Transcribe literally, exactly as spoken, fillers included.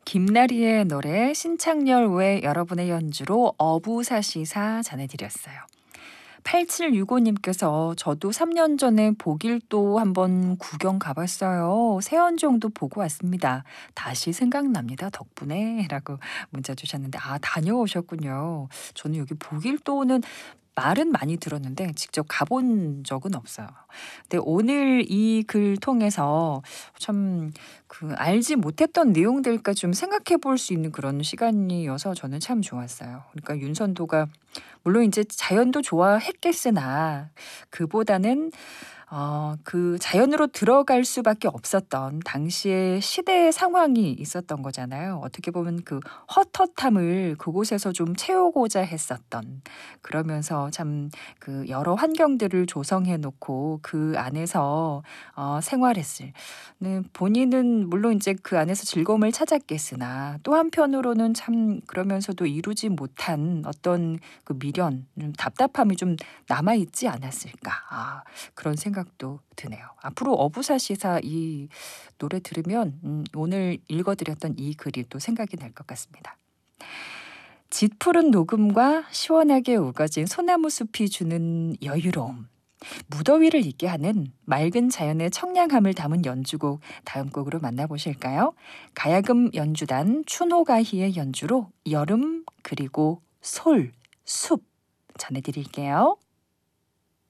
김나리의 노래 신창렬 외 여러분의 연주로 어부사시사 전해드렸어요. 팔칠육오 님께서 저도 삼 년 전에 보길도 한번 구경 가봤어요. 세원정도 보고 왔습니다. 다시 생각납니다. 덕분에 라고 문자 주셨는데 아 다녀오셨군요. 저는 여기 보길도는 말은 많이 들었는데 직접 가본 적은 없어요. 근데 오늘 이 글 통해서 참 그 알지 못했던 내용들까지 좀 생각해 볼 수 있는 그런 시간이어서 저는 참 좋았어요. 그러니까 윤선도가 물론 이제 자연도 좋아했겠으나 그보다는 어 그 자연으로 들어갈 수밖에 없었던 당시의 시대의 상황이 있었던 거잖아요. 어떻게 보면 그 헛헛함을 그곳에서 좀 채우고자 했었던 그러면서 참 그 여러 환경들을 조성해 놓고 그 안에서 어 생활했을 네 본인은 물론 이제 그 안에서 즐거움을 찾았겠으나 또 한편으로는 참 그러면서도 이루지 못한 어떤 그 미련, 좀 답답함이 좀 남아 있지 않았을까. 아 그런 생각도 드네요. 앞으로 어부사시사 이 노래 들으면 음 오늘 읽어 드렸던 이 글이 또 생각이 날 것 같습니다. 짙푸른 녹음과 시원하게 우거진 소나무 숲이 주는 여유로움. 무더위를 잊게 하는 맑은 자연의 청량함을 담은 연주곡 다음 곡으로 만나보실까요? 가야금 연주단 춘호가희의 연주로 여름 그리고 솔, 숲 전해드릴게요.